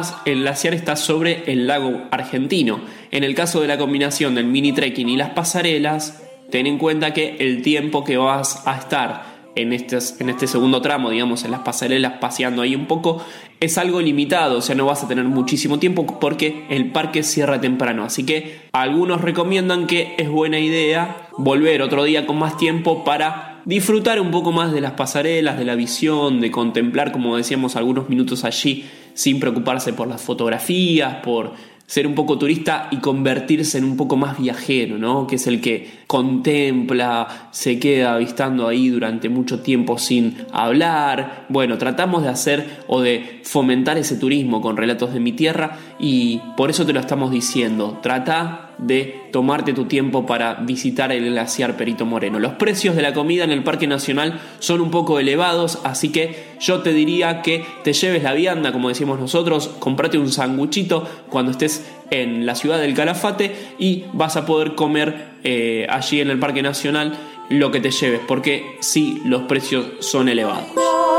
el glaciar está sobre el lago argentino. En el caso de la combinación del mini trekking y las pasarelas, ten en cuenta que el tiempo que vas a estar en este segundo tramo, digamos, en las pasarelas paseando ahí un poco, es algo limitado, o sea, no vas a tener muchísimo tiempo porque el parque cierra temprano. Así que algunos recomiendan que es buena idea volver otro día con más tiempo para disfrutar un poco más de las pasarelas, de la visión, de contemplar, como decíamos, algunos minutos allí sin preocuparse por las fotografías, por ser un poco turista y convertirse en un poco más viajero, ¿no? Que es el que contempla, se queda avistando ahí durante mucho tiempo sin hablar. Bueno, tratamos de hacer o de fomentar ese turismo con Relatos de mi Tierra y por eso te lo estamos diciendo. Trata de tomarte tu tiempo para visitar el glaciar Perito Moreno. Los precios de la comida en el Parque Nacional son un poco elevados, así que yo te diría que te lleves la vianda, como decimos nosotros, comprate un sanguchito cuando estés en la ciudad del Calafate y vas a poder comer allí en el Parque Nacional lo que te lleves, porque sí, los precios son elevados.